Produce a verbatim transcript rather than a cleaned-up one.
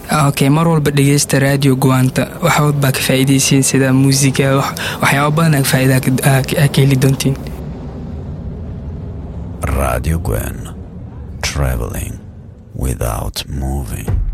okay, mar walba dhegeysta radio Guanta waxa wad baa ka faa'iideysiin sida muusiga waxyaabo badan ka faa'iida ka heli doontiin. Radio Gwen, traveling without moving.